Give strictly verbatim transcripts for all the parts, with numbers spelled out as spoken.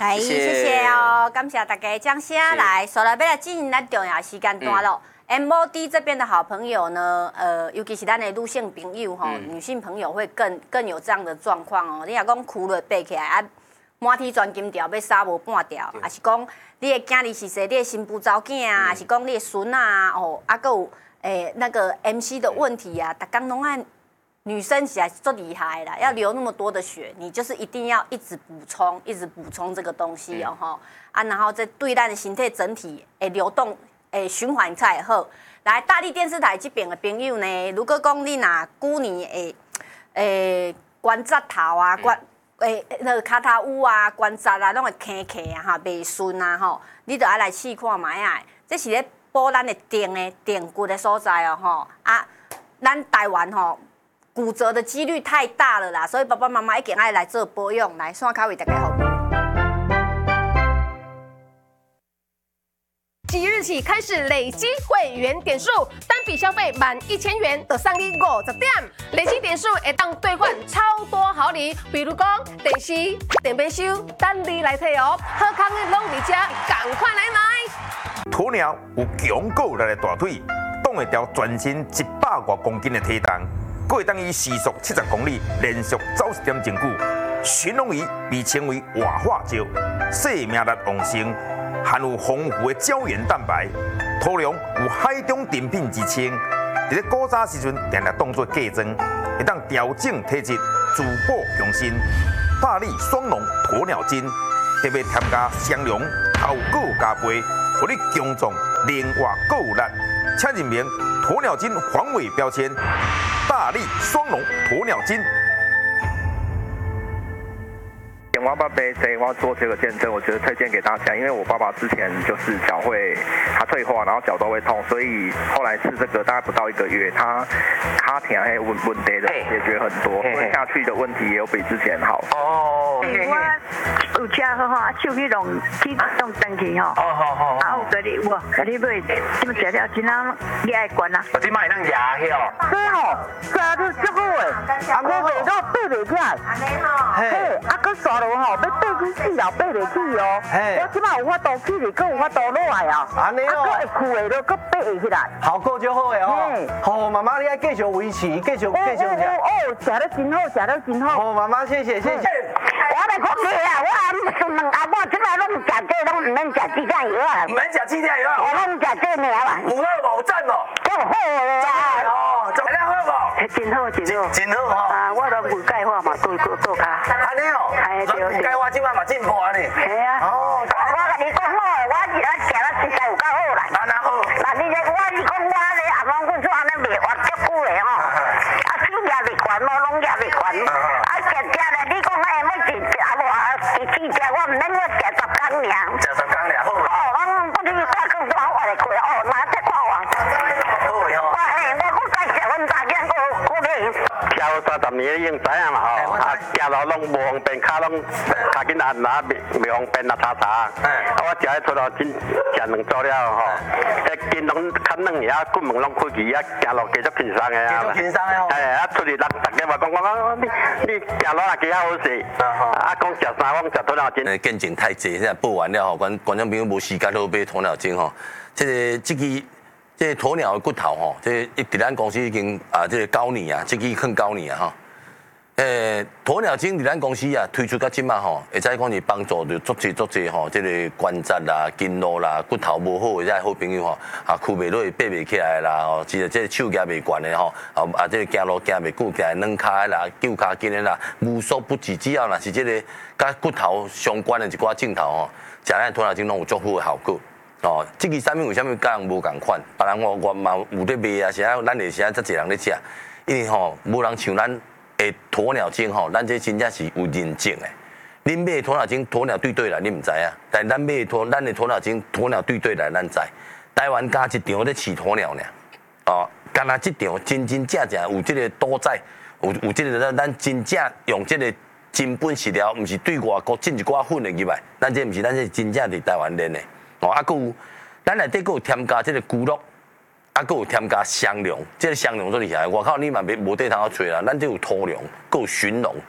来，谢谢哦，感谢大家掌声来。所来要来进行咱重要时间段咯。M O D 这边的好朋友呢，呃，尤其是咱的女性朋友吼，女性朋友会更更有这样的状况哦。你若讲哭了爬起来啊，满体全金条要杀无半条，还是讲你的囝儿是谁，你的新妇查囝啊，还是讲你的孙啊，哦，啊，还有诶那个 M C 的问题啊，逐工拢按。女生起来最厉害啦，要流那么多的血，你就是一定要一直补充，一直补充这个东西哦吼、嗯、啊，然后再对咱的身体整体诶流动诶循环才会好。来，大力电视台这边的朋友呢，如果讲你若旧年诶诶关节头啊，关诶那个骹头乌啊，关节啊，拢会磕磕啊哈，袂顺啊吼，你就爱来试看卖啊，这是咧补咱的电的电骨的所在哦吼啊，咱台湾吼。骨折的几率太大了啦，所以爸爸妈妈一定爱来做保养，来线卡为大家好。 即日起开始累积会员点数，单笔消费满一千元就送你五十点，累积点数会当兑换超多好礼，比如讲电视、电冰箱，等你来摕哦。好康的拢伫遮，赶快来买！ 鸵鸟有强够力的大腿，挡会掉全身一百多公斤的体重。佫会当以时速七十公里连续走一点钟久，驯龙鱼被称为活化石，生命力旺盛，含有丰富的胶原蛋白，土壤有海中珍品之称。伫咧古早时阵，定定当作嫁妆，会当调整体质，滋补强身。大力双龙鸵鸟精，特别添加双龙头骨加倍，互你强壮灵活够有力。请认明鸵鸟精防伪标签。大力双龙鸵鸟精。 我爸爸在我做这个见证，我觉得推荐给大家，因为我爸爸之前就是脚会他退化，然后脚都会痛，所以后来吃这个大概不到一个月，他卡疼还有问问题的解决很多，吞下去的问题也有比之前好。哦， 我有吃好吼，手去弄去弄登去吼。哦好好。啊，有给你我给你买，这么食了真啊，你爱管啊？ 我即摆会当牙去哦。 对吼，食到足好诶，啊我袂到爬袂起来。安尼吼。嘿，啊搁刷落吼，要爬去四楼爬袂起哦。嘿。我即摆有法度起嚟，搁有法度落来啊。安尼哦。啊搁会屈的，搁爬会起来。 好够就好诶哦。好，妈妈你爱继续维持，继续继续食。 哦，食得真好，食得真好。 好，妈妈谢谢谢谢。 我来讲你啊，我啊两阿我即摆拢食这，拢唔免食鸡蛋药啊。 唔免食鸡蛋药啊？ 我拢食这尔啊。有好无赞哦。 够好了啊。 哦，质量好无？ 真好真好。 真好哦。 啊，我都无钙化嘛，做做做卡。 安尼哦。 哎对。 钙化即摆嘛进步啊你。 系啊。哦。我甲你讲好，我是啊食了实在有够好啦。安那好。那你咧，我是讲我咧阿公阮做安尼卖活足久咧吼。啊，手也袂悬，无拢也袂悬。啊，食食咧，你讲哎，要食食无啊？一次食我唔免我食十工尔。 食十工尔好。 哦，我不是我讲我我来开哦，哪只看我？好哟。我嘿，我我介绍阮大家我我买。 交三十年已经知影嘛吼，啊，行路拢无方便，骹拢脚紧按哪袂袂方便啊，查查。啊，我食迄出头真食两组了吼，迄筋拢较软个，啊，骨门拢开起，啊，行路继续轻松个啊。 继续轻松个吼。 哎，啊，出去人大家嘛讲讲，你你行路也几好势，啊，讲食啥，我讲食鸵鸟精。 见证太济，现在报完了吼，观观众朋友无时间好买鸵鸟精吼，这个这支。这鸵鸟的骨头吼，这伫咱公司已经啊，这个九年啊，这支hơn九年啊吼。诶，鸵鸟精伫咱公司啊推出到即马吼，会使讲是帮助着足济足济吼，这个关节啦、筋络啦、骨头无好的这好朋友吼，啊，屈袂落、爬袂起来啦，吼，其实这手举袂悬的吼，啊啊，这个行路行袂久，行软骹啦、旧骹筋的啦，无所不至，只要若是这个甲骨头相关的一寡镜头吼，食咱鸵鸟精拢有足好的效果。哦，这个产品为什么甲人无共款？别人我我嘛有咧卖啊，是啊，咱会是啊，遮济人咧食，因为吼无人像咱的鸵鸟精吼，咱这真正是有认证的。恁买鸵鸟精，鸵鸟对对来，你唔知啊？但咱买鸵，咱的鸵鸟精，鸵鸟对对来，咱知。台湾加一场咧饲鸵鸟呢，哦，干那这场真真正正有这个多在，有有这个咱咱真正用这个真本饲料，唔是对外国进一寡粉的入来，咱这唔是，咱这真正伫台湾练的。哦，啊，佮有，咱内底佮有添加这个骨肉，啊，佮有添加双龙，这个双龙最厉害。外口你嘛袂无地通找啦，咱这有土龙，佮有驯龙，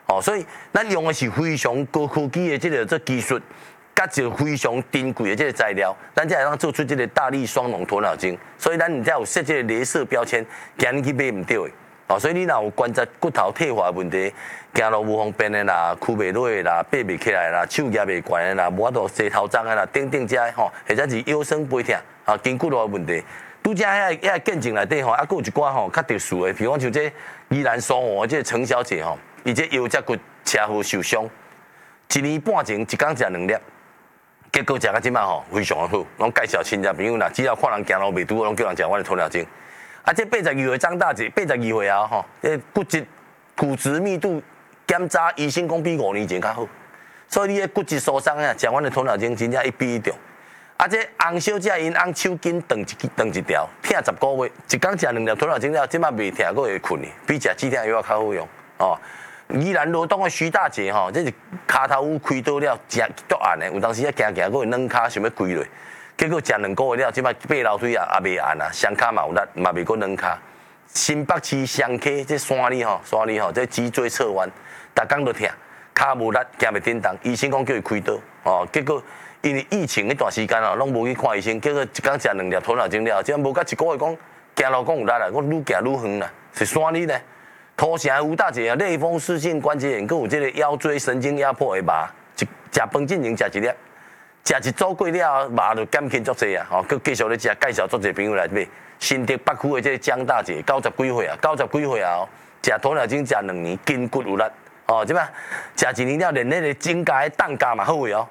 哦，所以咱用的是非常高科技的这个这技术，甲一个非常珍贵的这个材料，咱才会当做出这个大力双龙鸵鸟精。所以咱你才有设这个镭射标签，惊你去买唔到的。哦，所以你若有关节骨头退化问题，行路无方便的啦，屈袂落的啦，爬袂起来啦，手举袂悬的啦，无法度洗头脏的啦，等等这吼，或者是腰酸背痛啊，筋骨路的问题。拄则遐遐见证内底吼，啊，佫有一寡吼较特殊的，比方像这宜兰双湖的这陈小姐吼，伊这腰脊骨车祸受伤，一年半前一工食两粒，结果食到即摆吼非常的好，拢介绍亲戚朋友啦，只要看人行路袂拄，拢叫人食阮的鸵鸟精。啊，这八十二岁张大姐，八十二岁啊吼，这骨质骨质密度检查，医生讲比五年前较好，所以你的骨质疏松啊，食阮的鸵鸟精真正一比一中。啊，这洪小姐因翁手筋断一断一条，疼十个月，一工食两粒鸵鸟精了，即摆袂疼，佫会困哩，比食止疼药较好用哦。宜兰罗东的徐大姐吼，这是骹头有开刀了，食毒案的，有当时啊行行佫会软骹想要跪落。结果食两个月了，即摆爬楼梯啊也袂按啊，双骹嘛有力，嘛袂过软骹。新北市双溪这山里吼，山里吼这脊椎侧弯，逐工都疼，骹无力，行袂振动。医生讲叫伊开刀，哦，结果因为疫情迄段时间哦，拢无去看医生，结果一工食两粒鸵鸟精了，即无甲一个月讲行路讲有力啦，我愈行愈远啦。是山里呢，土城吴大姐啊，类风湿性关节炎，佮有这个腰椎神经压迫的麻，一食饭进前食一粒。食一组过了，麻就减轻足济啊！吼，佮继续咧食，介绍足济朋友来买。新竹北区的这个江大姐，九十几岁啊，九十几岁啊，食鸵鸟精食两年，筋骨有力。哦，即摆食一年了，连那个指甲的冻甲嘛好个哦。